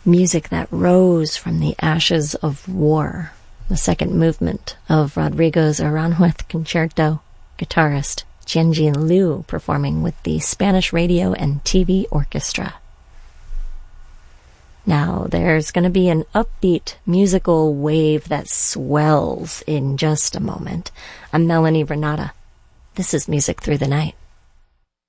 Music that rose from the ashes of war. The second movement of Rodrigo's Aranjuez Concerto. Guitarist Jianjin Liu performing with the Spanish Radio and TV Orchestra. Now, there's going to be an upbeat musical wave that swells in just a moment. I'm Melanie Renata. This is Music Through the Night.